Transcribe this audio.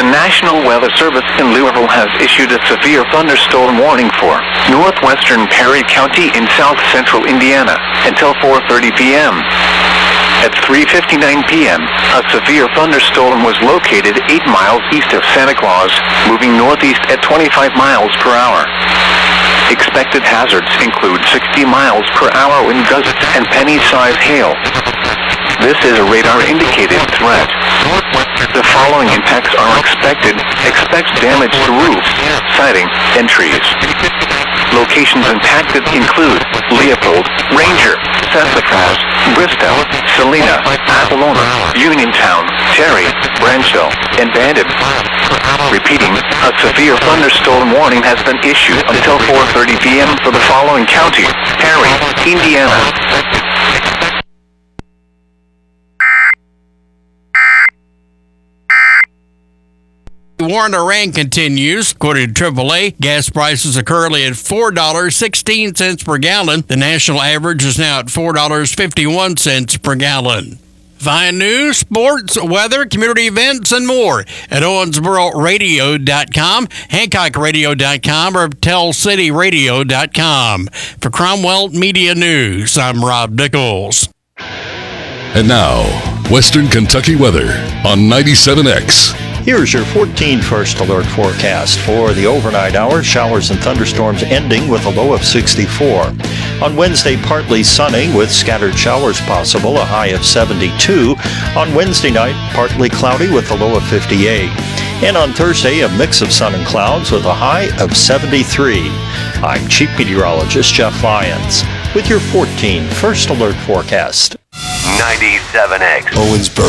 The National Weather Service in Louisville has issued a severe thunderstorm warning for northwestern Perry County in south-central Indiana until 4:30 p.m. At 3:59 p.m., a severe thunderstorm was located 8 miles east of Santa Claus, moving northeast at 25 miles per hour. Expected hazards include 60 miles per hour wind gusts and penny-sized hail. This is a radar-indicated threat. The following impacts are expected. Expect damage to roofs, siding, and trees. Locations impacted include Leopold, Ranger, Sassafras, Bristow, Salina, Apollonia, Uniontown, Terry, Branchville, and Bandon. Repeating, a severe thunderstorm warning has been issued until 4:30 p.m. for the following counties: Perry, Indiana. Warren, the rain continues. According to AAA, gas prices are currently at $4.16 per gallon. The national average is now at $4.51 per gallon. Find news, sports, weather, community events, and more at OwensboroRadio.com, HancockRadio.com, or TellCityRadio.com. For Cromwell Media News, I'm Rob Nichols. And now, Western Kentucky weather on 97X. Here's your 14 First Alert forecast for the overnight hours. Showers and thunderstorms ending with a low of 64. On Wednesday, partly sunny with scattered showers possible, a high of 72. On Wednesday night, partly cloudy with a low of 58. And on Thursday, a mix of sun and clouds with a high of 73. I'm Chief Meteorologist Jeff Lyons with your 14 First Alert forecast. 97X. Owensboro.